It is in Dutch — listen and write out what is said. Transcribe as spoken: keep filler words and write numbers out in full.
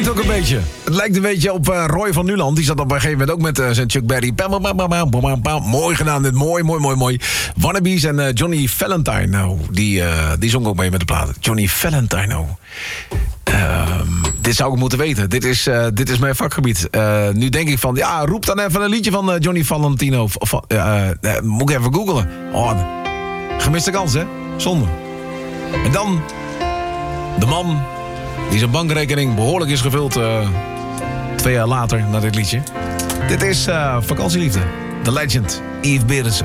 lijkt ook een beetje. Het lijkt een beetje op uh, Roy van Nuland. Die zat op een gegeven moment ook met uh, zijn Chuck Berry. Bam, bam, bam, bam, bam, bam. Mooi gedaan dit. Mooi, mooi, mooi, mooi. Wannabes en uh, Johnny Valentine. Nou, die, uh, die zong ook mee met de plaat. Johnny Valentine. Nou. Uh, dit zou ik moeten weten. Dit is, uh, dit is mijn vakgebied. Uh, nu denk ik van, ja, roep dan even een liedje van uh, Johnny Valentino. Of, of, uh, uh, moet ik even googlen. Oh, gemiste kans, hè? Zonde. En dan de man die zijn bankrekening behoorlijk is gevuld uh, twee jaar later na dit liedje. Dit is uh, Vakantieliefde. The Legend, Yves Berendsen.